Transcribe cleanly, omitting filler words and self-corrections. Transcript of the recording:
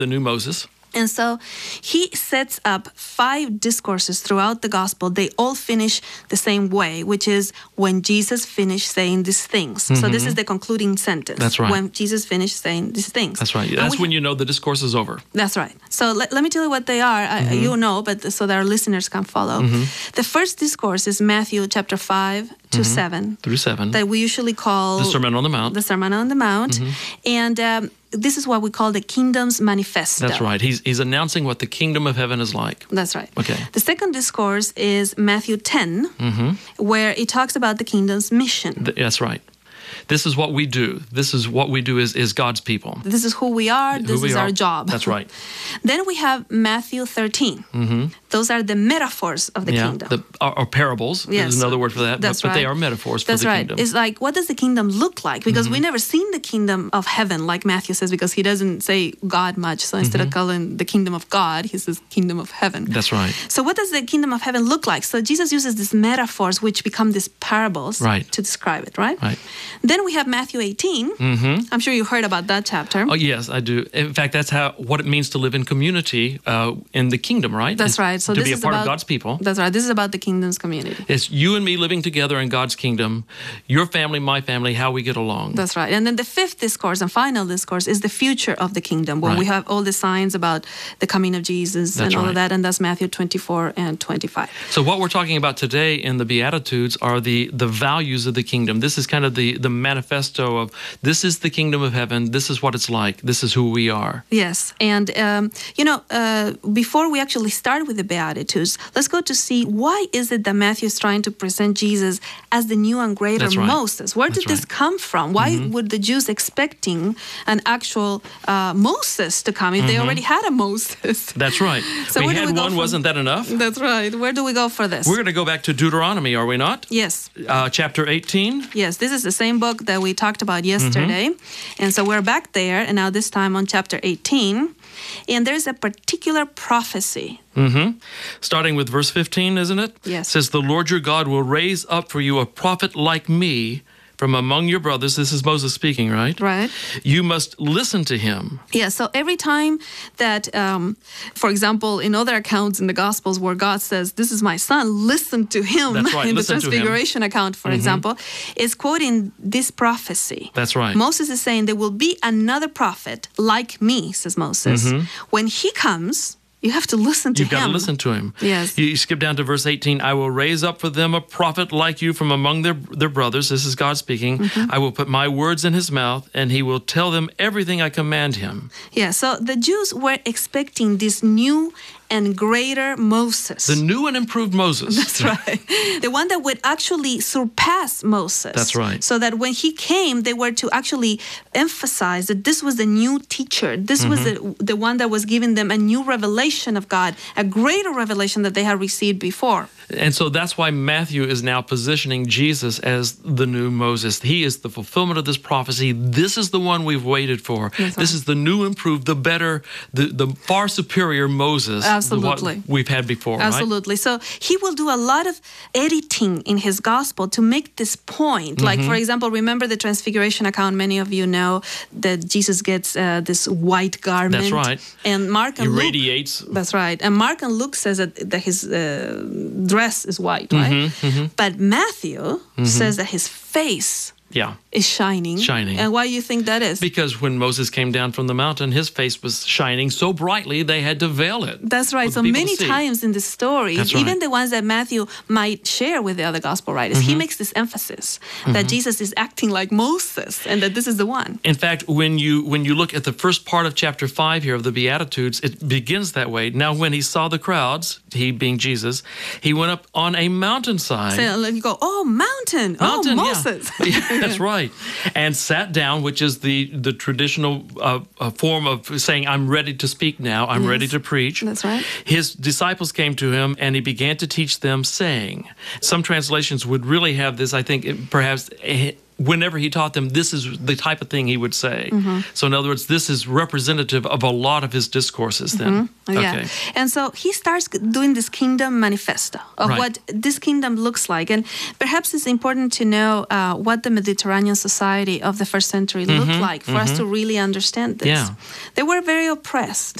the new Moses. And so he sets up 5 discourses throughout the gospel. They all finish the same way, which is when Jesus finished saying these things. So this is the concluding sentence. That's right. When Jesus finished saying these things. That's right. That's when you know the discourse is over. That's right. So let me tell you what they are. You know, but so that our listeners can follow. The first discourse is Matthew chapter 5 to 7. Through 7. That we usually call The Sermon on the Mount. The Sermon on the Mount. And this is what we call the Kingdom's Manifesto. That's right. He's announcing what the kingdom of heaven is like. That's right. Okay. The second discourse is Matthew 10, where it talks about the kingdom's mission. That's right. This is what we do. This is what we do is God's people. This is who we are. This is our job. That's right. Then we have Matthew 13. Those are the metaphors of the kingdom. Or parables. Yes. There's another word for that. That's but they are metaphors for the kingdom. It's like, what does the kingdom look like? Because we never seen the kingdom of heaven, like Matthew says, because he doesn't say God much. So instead of calling the kingdom of God, he says kingdom of heaven. That's right. So what does the kingdom of heaven look like? So Jesus uses these metaphors, which become these parables to describe it, right? Right. Then we have Matthew 18. I'm sure you heard about that chapter. Oh, yes, I do. In fact, that's what it means to live in community in the kingdom, right? That's right. So to this be a is part about of God's people. That's right. This is about the kingdom's community. It's you and me living together in God's kingdom, your family, my family, how we get along. That's right. And then the fifth discourse and final discourse is the future of the kingdom, where we have all the signs about the coming of Jesus and all of that, and that's Matthew 24 and 25. So what we're talking about today in the Beatitudes are the values of the kingdom. This is kind of the manifesto of this is the kingdom of heaven, this is what it's like, this is who we are. Yes. And, before we actually start with the Beatitudes, let's go to see why is it that Matthew is trying to present Jesus as the new and greater Moses. Where did this come from? Why would the Jews expecting an actual Moses to come if they already had a Moses? That's right. So we had one, wasn't that enough? That's right. Where do we go for this? We're going to go back to Deuteronomy, are we not? Yes. Chapter 18. Yes, this is the same book that we talked about yesterday. And so we're back there, and now this time on chapter 18. And there's a particular prophecy. Starting with verse 15, isn't it? Yes. It says, the Lord your God will raise up for you a prophet like me from among your brothers. This is Moses speaking, right? Right. You must listen to him. Yeah, so every time that, for example, in other accounts in the Gospels where God says, this is my son, listen to him. That's right, in listen the to him. Transfiguration account, for example, is quoting this prophecy. That's right. Moses is saying there will be another prophet like me, says Moses. When he comes, you have to listen to him. You've got to listen to him. Yes. You skip down to verse 18. I will raise up for them a prophet like you from among their brothers. This is God speaking. I will put my words in his mouth, and he will tell them everything I command him. Yeah, so the Jews were expecting this new and greater Moses. The new and improved Moses. That's right. The one that would actually surpass Moses. That's right. So that when he came, they were to actually emphasize that this was the new teacher. This was the one that was giving them a new revelation of God, a greater revelation that they had received before. And so that's why Matthew is now positioning Jesus as the new Moses. He is the fulfillment of this prophecy. This is the one we've waited for. This is the new, improved, the better, the far superior Moses. Absolutely. What we've had before, Absolutely. Right? So he will do a lot of editing in his gospel to make this point. Like, for example, remember the Transfiguration account? Many of you know that Jesus gets this white garment. That's right. And Mark and Luke, radiates. That's right. And Mark and Luke says that his dress is white, right? But Matthew says that his face is shining. And why do you think that is? Because when Moses came down from the mountain, his face was shining so brightly they had to veil it. That's right. So many times in the story, even the ones that Matthew might share with the other gospel writers, he makes this emphasis that Jesus is acting like Moses and that this is the one. In fact, when you look at the first part of chapter 5 here of the Beatitudes, it begins that way. Now, when he saw the crowds, he being Jesus, he went up on a mountainside. So you go, oh, mountain, oh, Moses. Yeah. That's right. And sat down, which is the traditional form of saying, I'm ready to speak now. I'm ready to preach. That's right. His disciples came to him, and he began to teach them, saying, some translations would really have this, I think, perhaps whenever he taught them, this is the type of thing he would say. So in other words, this is representative of a lot of his discourses then. Yeah. And so he starts doing this kingdom manifesto of what this kingdom looks like. And perhaps it's important to know what the Mediterranean society of the first century looked like for us to really understand this. They were very oppressed.